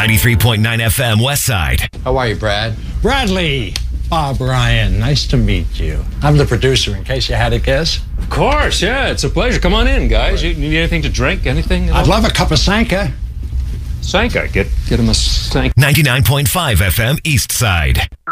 93.9 FM West Side. How are you, Brad? Bradley. Bob Ryan, nice to meet you. I'm the producer, in case you had a guess. Of course, yeah, it's a pleasure. Come on in, guys. You need anything to drink? Anything? I'd love a cup of Sanka. Sanka. Get him a Sanka. 99.5 FM East Side.